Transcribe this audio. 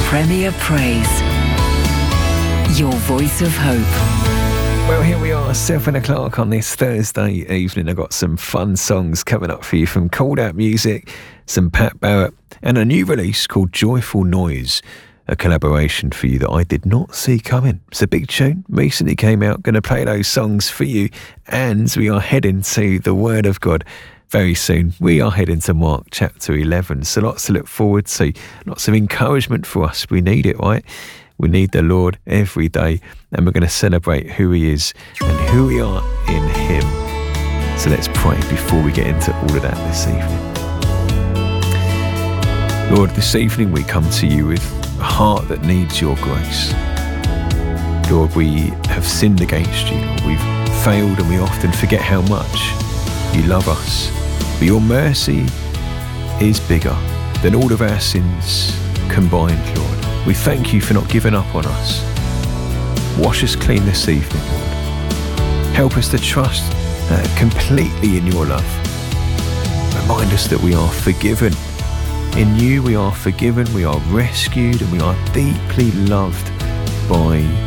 Premier Praise. Your voice of hope. Well, here we are, 7 o'clock on this Thursday evening. I've got some fun songs coming up for you from Called Out Music, some Pat Barrett, and a new release called Joyful Noise, a collaboration for you that I did not see coming. It's a big tune, recently came out, going to play those songs for you, and we are heading to the Word of God very soon. We are heading to Mark chapter 11, so lots to look forward to, lots of encouragement for us. We need it, right? We need the Lord every day, and we're going to celebrate who He is and who we are in Him. So let's pray before we get into all of that this evening. Lord, this evening we come to you with a heart that needs your grace. Lord, we have sinned against you. We've failed, and we often forget how much you love us. But your mercy is bigger than all of our sins combined, Lord. We thank you for not giving up on us. Wash us clean this evening, Lord. Help us to trust completely in your love. Remind us that we are forgiven. In you we are forgiven, we are rescued, and we are deeply loved by